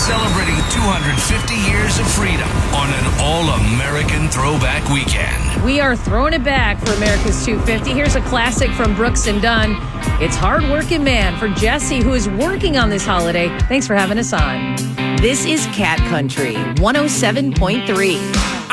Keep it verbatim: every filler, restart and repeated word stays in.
celebrating two hundred fifty years of freedom on an all-American throwback weekend. We are throwing it back for America's two fifty. Here's a classic from Brooks and Dunn. It's Hard Working Man for Jesse, who is working on this holiday. Thanks for having us on. This is Cat Country one oh seven point three.